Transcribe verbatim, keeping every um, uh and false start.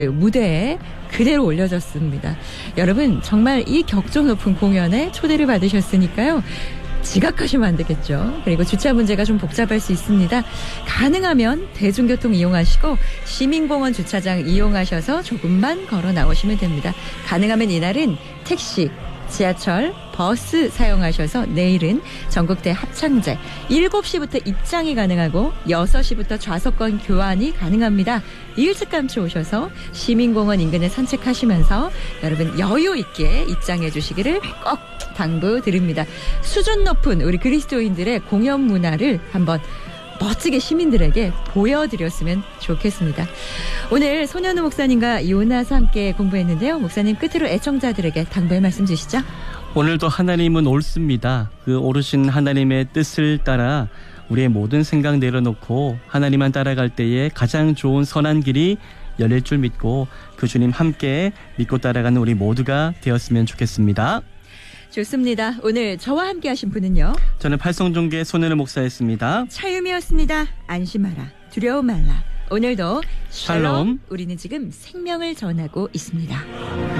무대에 그대로 올려졌습니다. 여러분 정말 이 격조 높은 공연에 초대를 받으셨으니까요. 지각하시면 안 되겠죠. 그리고 주차 문제가 좀 복잡할 수 있습니다. 가능하면 대중교통 이용하시고 시민공원 주차장 이용하셔서 조금만 걸어 나오시면 됩니다. 가능하면 이날은 택시, 지하철, 버스 사용하셔서 내일은 전국대 합창제 일곱 시부터 입장이 가능하고 여섯 시부터 좌석권 교환이 가능합니다. 일찌감치 오셔서 시민공원 인근을 산책하시면서 여러분 여유 있게 입장해 주시기를 꼭 당부드립니다. 수준 높은 우리 그리스도인들의 공연 문화를 한번 멋지게 시민들에게 보여드렸으면 좋겠습니다. 오늘 손현우 목사님과 요나서 함께 공부했는데요. 목사님 끝으로 애청자들에게 당부의 말씀 주시죠. 오늘도 하나님은 옳습니다. 그 오르신 하나님의 뜻을 따라 우리의 모든 생각 내려놓고 하나님만 따라갈 때에 가장 좋은 선한 길이 열릴 줄 믿고 그 주님 함께 믿고 따라가는 우리 모두가 되었으면 좋겠습니다. 좋습니다. 오늘 저와 함께 하신 분은요. 저는 팔성종교의 손현우 목사였습니다. 차유미였습니다. 안심하라. 두려움 말라. 오늘도 샬롬. 우리는 지금 생명을 전하고 있습니다.